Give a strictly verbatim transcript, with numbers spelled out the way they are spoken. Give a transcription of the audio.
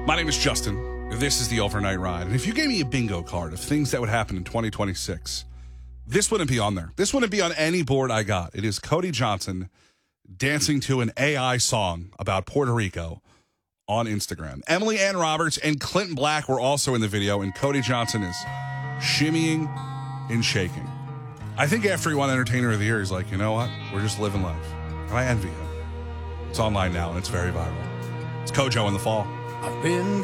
My name is Justin. This is the Overnight Ride. And if you gave me a bingo card of things that would happen in twenty twenty-six, this wouldn't be on there. This wouldn't be on any board I got. It is Cody Johnson dancing to an A I song about Puerto Rico on Instagram. Emily Ann Roberts and Clinton Black were also in the video, and Cody Johnson is shimmying and shaking. I think after he won Entertainer of the Year, he's like, you know what? We're just living life. And I envy him. It's online now, and it's very viral. It's Kojo in the fall. I've been